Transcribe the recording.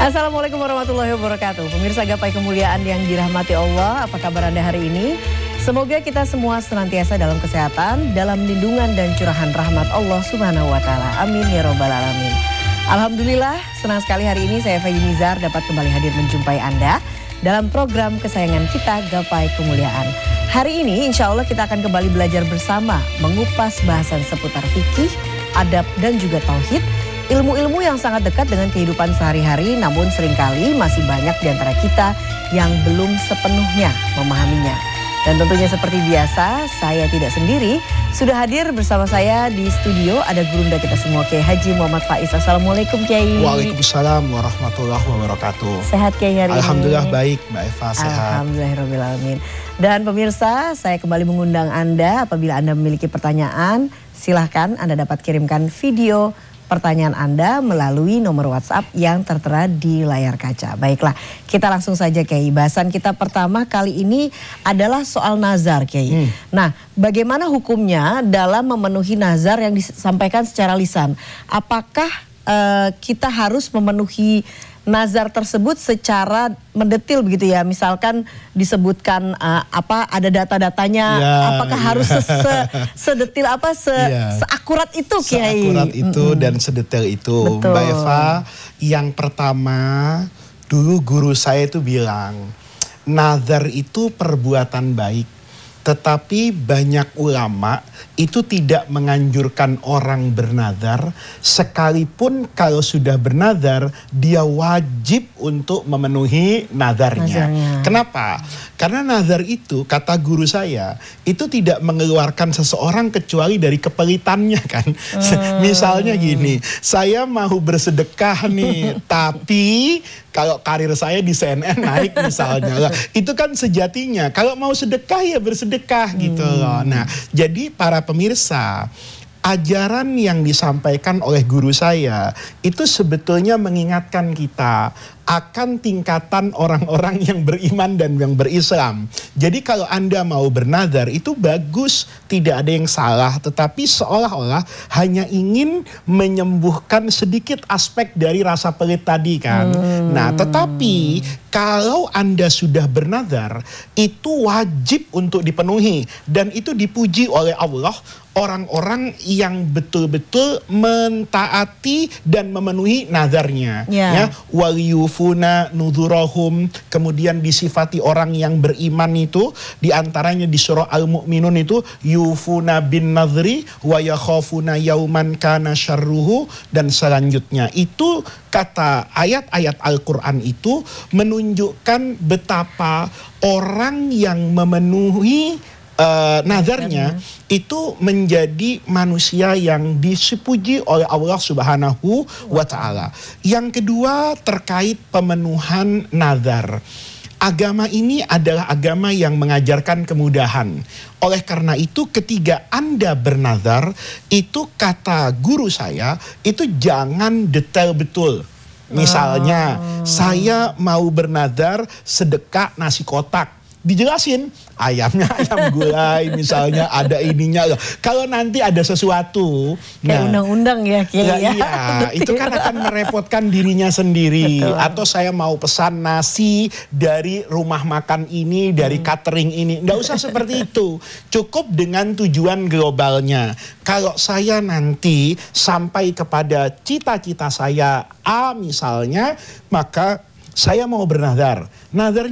Assalamualaikum warahmatullahi wabarakatuh. Pemirsa Gapai Kemuliaan yang dirahmati Allah, apa kabar Anda hari ini? Semoga kita semua senantiasa dalam kesehatan, dalam lindungan dan curahan rahmat Allah Subhanahu wa Ta'ala. Amin ya Rabbal 'Alamin. Alhamdulillah, senang sekali hari ini saya Faye Nizar dapat kembali hadir menjumpai Anda dalam program kesayangan kita Gapai Kemuliaan. Hari ini insya Allah kita akan kembali belajar bersama mengupas bahasan seputar fikih, adab dan juga tauhid. Ilmu-ilmu yang sangat dekat dengan kehidupan sehari-hari, namun seringkali masih banyak di antara kita yang belum sepenuhnya memahaminya. Dan tentunya seperti biasa, saya tidak sendiri. Sudah hadir bersama saya di studio ada gurunda kita semua, Kiai Haji Muhammad Faiz. Assalamualaikum Kiai. Waalaikumsalam warahmatullahi wabarakatuh. Sehat Kiai hari ini? Alhamdulillah baik Mbak Eva, sehat. Alhamdulillahirrahmanirrahim. Dan pemirsa, saya kembali mengundang Anda apabila Anda memiliki pertanyaan, silahkan Anda dapat kirimkan video pertanyaan Anda melalui nomor WhatsApp yang tertera di layar kaca. Baiklah, kita langsung saja Kiai. Bahasan kita pertama kali ini adalah soal nazar Kiai. Nah, bagaimana hukumnya dalam memenuhi nazar yang disampaikan secara lisan? Apakah kita harus memenuhi nazar tersebut secara mendetil begitu ya, misalkan disebutkan ada data-datanya, apakah harus sedetil apa, seakurat itu Kiai? Seakurat itu dan sedetail itu. Betul. Mbak Eva, yang pertama dulu guru saya itu bilang, nazar itu perbuatan baik. Tetapi banyak ulama itu tidak menganjurkan orang bernazar, sekalipun kalau sudah bernazar dia wajib untuk memenuhi nazarnya. Kenapa? Karena nazar itu, kata guru saya, itu tidak mengeluarkan seseorang kecuali dari kepelitannya kan. Misalnya gini, saya mau bersedekah nih, tapi kalau karir saya di CNN naik misalnya, itu kan sejatinya kalau mau sedekah ya bersedekah gitu loh. Nah, jadi para pemirsa, ajaran yang disampaikan oleh guru saya itu sebetulnya mengingatkan kita akan tingkatan orang-orang yang beriman dan yang berislam. Jadi kalau Anda mau bernazar itu bagus, tidak ada yang salah, tetapi seolah-olah hanya ingin menyembuhkan sedikit aspek dari rasa pelit tadi kan. Nah, tetapi kalau Anda sudah bernazar, itu wajib untuk dipenuhi dan itu dipuji oleh Allah, orang-orang yang betul-betul mentaati dan memenuhi nazarnya. Ya, waliyufuna nuzurahum, kemudian disifati orang yang beriman itu diantaranya di surah Al-Mu'minun itu yufuna bin nazri wa yakhafuna yauman kana syarruhu, dan selanjutnya itu kata ayat-ayat Al-Quran itu menunjukkan betapa orang yang memenuhi nazarnya itu menjadi manusia yang dipuji oleh Allah Subhanahu wa Ta'ala. Yang kedua terkait pemenuhan nazar. Agama ini adalah agama yang mengajarkan kemudahan. Oleh karena itu ketika Anda bernazar, itu kata guru saya, itu jangan detail betul. Misalnya, saya mau bernazar sedekah nasi kotak. Dijelasin, ayamnya ayam gulai misalnya, ada ininya. Kalau nanti ada sesuatu kayak undang-undang ya Kiai. Iya, itu kan akan merepotkan dirinya sendiri. Betul. Atau saya mau pesan nasi dari rumah makan ini, dari catering ini. Nggak usah seperti itu. Cukup dengan tujuan globalnya. Kalau saya nanti sampai kepada cita-cita saya A misalnya, maka saya mau bernazar. Nazarnya